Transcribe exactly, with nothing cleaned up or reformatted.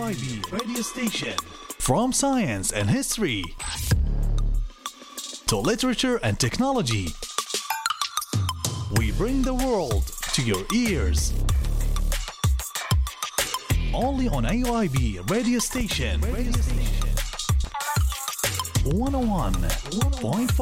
I B radio station. From science and history to literature and technology, we bring the world to your ears. Only on A U I B radio station. Radio station. one oh one point five